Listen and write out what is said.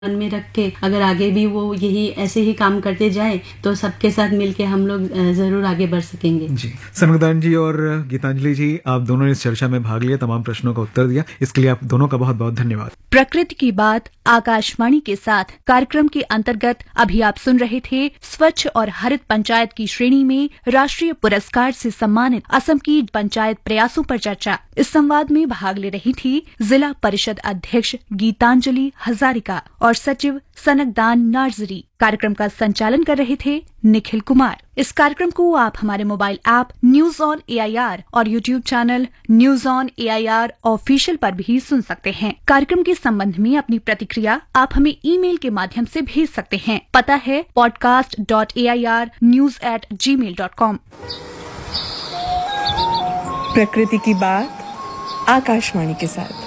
मन में रख के अगर आगे भी वो यही ऐसे ही काम करते जाए तो सबके साथ मिलके हम लोग जरूर आगे बढ़ सकेंगे। जी, सनकदान जी और गीतांजलि जी, आप दोनों ने इस चर्चा में भाग लिया, तमाम प्रश्नों का उत्तर दिया, इसके लिए आप दोनों का बहुत बहुत धन्यवाद। प्रकृति की बात आकाशवाणी के साथ कार्यक्रम के अंतर्गत अभी आप सुन रहे थे स्वच्छ और हरित पंचायत की श्रेणी में राष्ट्रीय पुरस्कार से सम्मानित असम की पंचायत प्रयासों पर चर्चा। इस संवाद में भाग ले रही थी जिला परिषद अध्यक्ष गीतांजलि हजारिका और सचिव सनकदान नार्जरी। कार्यक्रम का संचालन कर रहे थे निखिल कुमार। इस कार्यक्रम को आप हमारे mobile app news on AIR और YouTube channel news on AIR official पर भी सुन सकते हैं। कार्यक्रम के संबंध में अपनी प्रतिक्रिया आप हमें ईमेल के माध्यम से भेज सकते हैं। पता है podcast.airnews@gmail.com। प्रकृति की बात आकाशवाणी के साथ।